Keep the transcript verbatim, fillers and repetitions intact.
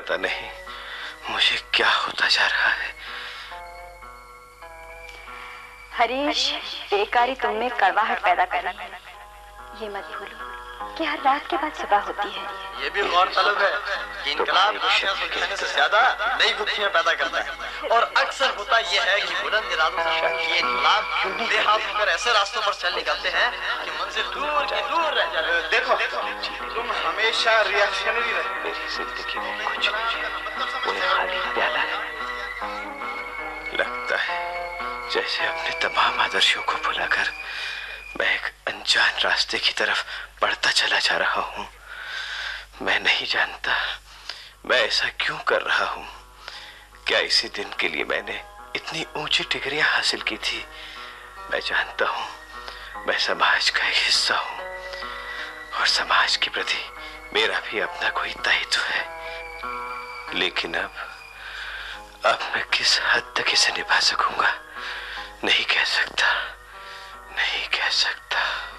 पता नहीं मुझे क्या होता जा रहा है। हरीश, बेकारी तुम में कड़वाहट पैदा कर रही है। ये मत भूलो कि हर रात के बाद सुबह होती है। ये भी गौरतलब है कि इनकलाब खुशियां सुलझाने से ज्यादा नई खुशियां पैदा करता है। और अक्सर होता यह है कि बुलंद इरादों से शुरू किए इनकलाब बेहाल होकर ऐसे रास्तों पर चल निकलते हैं कि मंजिल दूर की दूर रह जाती है। देखो, तुम हमेशा रिएक्शनरी रहे। मेरी जिंदगी में कुछ वो खाली प्याला है। लगता है जैसे अपने तमाम आदर्शों को भुलाकर मैं एक अनजान रास्ते की तरफ बढ़ता चला जा रहा हूँ। मैं नहीं जानता मैं ऐसा क्यों कर रहा हूँ। क्या इसी दिन के लिए मैंने इतनी ऊंची डिग्रियां हासिल की थी? मैं जानता हूँ मैं समाज का एक हिस्सा हूँ और समाज के प्रति मेरा भी अपना कोई दायित्व है। लेकिन अब अब मैं किस हद तक इसे निभा सकूंगा नहीं कह सकता, नहीं कह सकता।